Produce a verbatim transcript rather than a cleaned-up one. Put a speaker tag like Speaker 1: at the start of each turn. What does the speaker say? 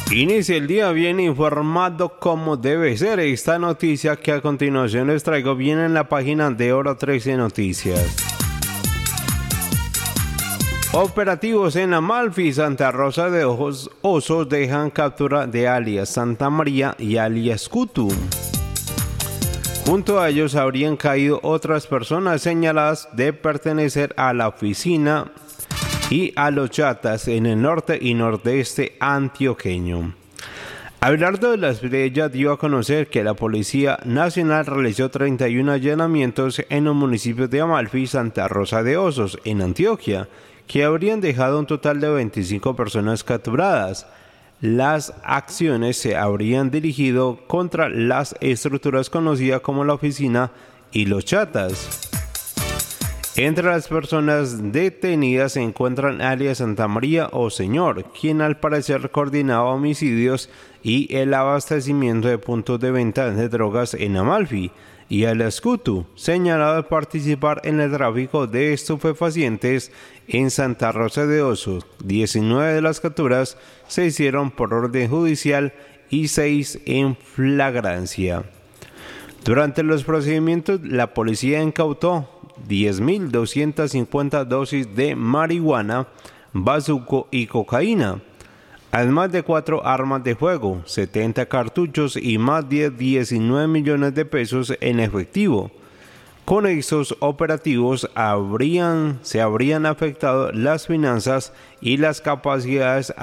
Speaker 1: Inicia el día bien informado como debe ser. Esta noticia que a continuación les traigo viene en la página de Hora trece Noticias. Operativos en Amalfi, Santa Rosa de Ojos, Osos dejan captura de alias Santa María y alias Cutu. Junto a ellos habrían caído otras personas señaladas de pertenecer a la oficina y a los chatas en el norte y nordeste antioqueño. Abelardo de la Espriella dio a conocer que la Policía Nacional realizó treinta y uno allanamientos en los municipios de Amalfi y Santa Rosa de Osos, en Antioquia, que habrían dejado un total de veinticinco personas capturadas. Las acciones se habrían dirigido contra las estructuras conocidas como la oficina y los chatas. Entre las personas detenidas se encuentran alias Santa María o Señor, quien al parecer coordinaba homicidios y el abastecimiento de puntos de venta de drogas en Amalfi, y alias Cutu, señalado de participar en el tráfico de estupefacientes en Santa Rosa de Osos. diecinueve de las capturas se hicieron por orden judicial y seis en flagrancia. Durante los procedimientos, la policía incautó diez mil doscientas cincuenta dosis de marihuana, bazuco y cocaína, además de cuatro armas de fuego, setenta cartuchos y más de diecinueve millones de pesos en efectivo. Con estos operativos habrían, se habrían afectado las finanzas y las capacidades